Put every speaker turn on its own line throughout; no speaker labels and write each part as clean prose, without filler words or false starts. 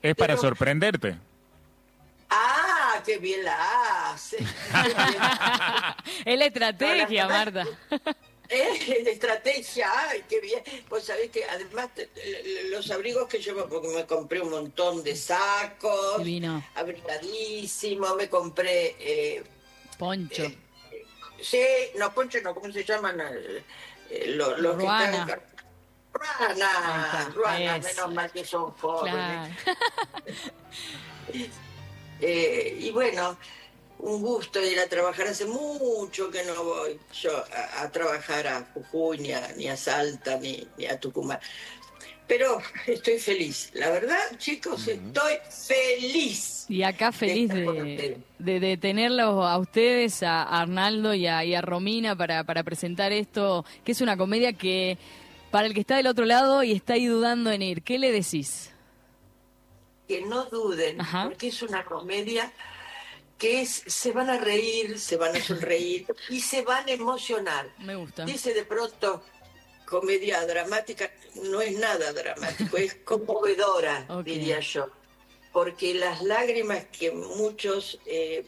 Es para
Pero-
sorprenderte.
Ah, qué bien la hace.
Es la estrategia,
No, la
Marta.
De estrategia, ay, qué bien. Vos sabés que además los abrigos que llevo, porque me compré un montón de sacos,
Divino.
abrigadísimo, me compré,
Poncho.
sí, no, poncho, no, ¿cómo se llaman? Los que
Ruana.
están...
Ahí está,
Ruana,
eso.
menos mal que son jóvenes.
Claro.
Y bueno, un gusto ir a trabajar. Hace mucho que no voy yo a trabajar a Jujuy, ni a Salta, ni a Tucumán. Pero estoy feliz. La verdad, chicos, estoy feliz.
Y acá feliz
estar con ustedes.
de tenerlos a ustedes, a Arnaldo y a Romina para presentar esto, que es una comedia que para el que está del otro lado y está ahí dudando en ir, ¿qué le decís?
Que no duden,
Ajá.
porque es una comedia que se van a reír, se van a sonreír y se van a emocionar.
Me gusta.
Dice de pronto comedia dramática, no es nada dramático, es conmovedora,
Ok.
diría yo, porque las lágrimas que muchos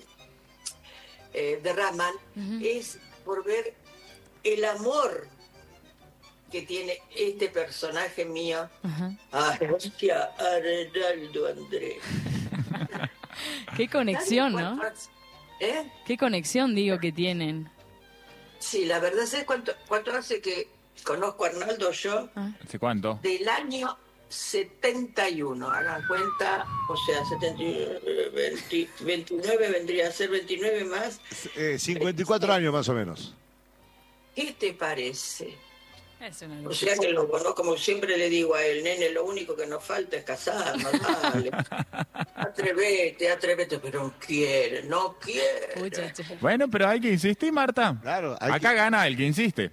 derraman es por ver el amor que tiene este personaje mío
Ajá.
hacia Arnaldo Andrés.
Qué conexión,
¿Sabes
¿no?
cuánto- ¿Eh?
Qué conexión, digo, que tienen.
Sí, la verdad, ¿sabes cuánto hace que conozco a Arnaldo yo?
¿Hace cuánto?
Del año 71, hagan cuenta, o sea, 71, 29 vendría a ser 29 más.
54 años más o menos.
¿Qué te parece?
Es una
O
locura.
sea que lo conozco, como siempre le digo a él, nene, lo único que nos falta es casarnos, dale. Atrévete, pero no quiere, no quiere.
Pucha, che.
Bueno, pero hay que insistir, Marta.
Claro, hay
Acá
que-
gana el que insiste.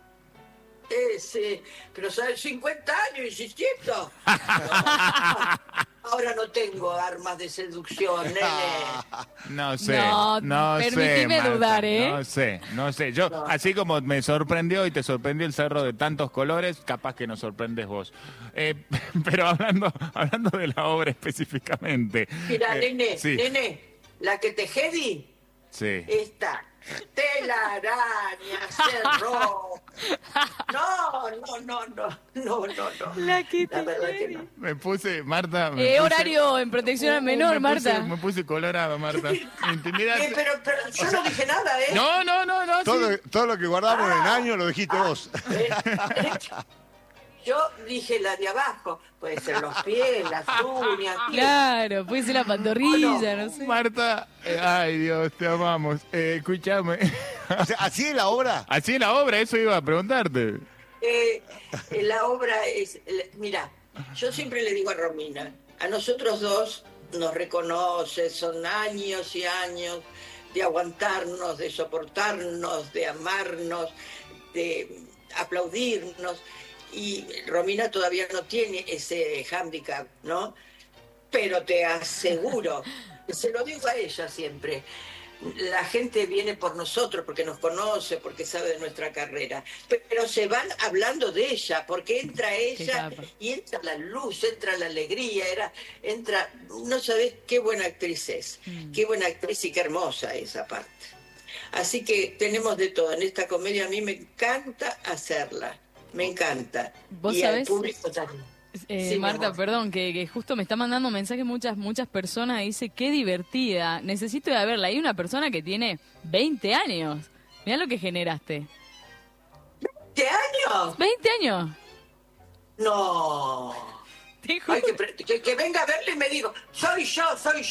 Sí, pero ¿sabes? 50 años insistiendo. Ahora no tengo armas de seducción, nene.
No sé,
No,
no sé,
permitime
Marta,
dudar, ¿eh?
No sé. Yo, así como me sorprendió y te sorprendió el cerro de tantos colores, capaz que nos sorprendes vos. Pero hablando de la obra específicamente.
Mira, nene,
Sí,
la que te jedi
sí.
está telaraña, cerro. No.
La que te
verdad que no.
Me puse, Marta. me puse-
Horario en protección al menor,
me puse-
Marta.
Me puse colorado, Marta. Me intimidaste.
Pero yo no dije nada, ¿eh?
No, sí.
Todo lo que guardamos en años lo dijiste vos.
Eh, Yo dije la de abajo, puede ser los pies, las uñas.
Claro, puede ser la pantorrilla, no sé.
Marta, ay Dios, te amamos. Escúchame.
O sea, así es la obra.
Así es la obra, eso iba a preguntarte.
La obra es, mira, yo siempre le digo a Romina, a nosotros dos nos reconoce, son años y años de aguantarnos, de soportarnos, de amarnos, de aplaudirnos, y Romina todavía no tiene ese hándicap, ¿no? Pero te aseguro, se lo digo a ella siempre, la gente viene por nosotros porque nos conoce, porque sabe de nuestra carrera, pero se van hablando de ella, porque entra ella
capa.
y entra la luz, entra la alegría, entra, no sabés qué buena actriz es, qué buena actriz y qué hermosa esa parte. Así que tenemos de todo, en esta comedia a mí me encanta hacerla, me encanta.
¿Vos
y al
sabés?
público también. Sí, mi
Marta,
amor.
perdón, que justo me está mandando mensajes muchas personas. Dice, qué divertida. Necesito ir a verla. Hay una persona que tiene 20 años. Mirá lo que generaste.
¿Qué años?
20 años.
No.
Te juro.
Ay, que venga a verle y me digo, soy yo.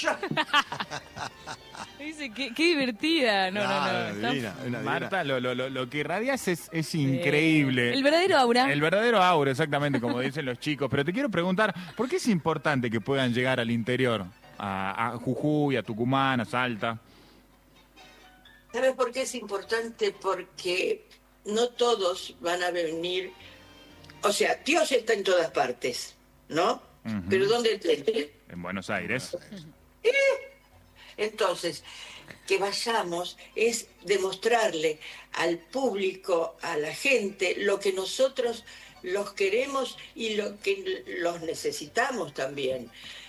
Dice, qué divertida. No. Está-
Divina, una divina.
Marta, lo que irradias es increíble.
El verdadero aura.
El verdadero aura, exactamente, como dicen los chicos. Pero te quiero preguntar, ¿por qué es importante que puedan llegar al interior? A Jujuy, a Tucumán, a Salta.
¿Sabes por qué es importante? Porque no todos van a venir. O sea, Dios está en todas partes, ¿no?
Ujú.
Pero ¿dónde esté?
En Buenos Aires.
Entonces, que vayamos es demostrarle al público, a la gente, lo que nosotros los queremos y lo que los necesitamos también.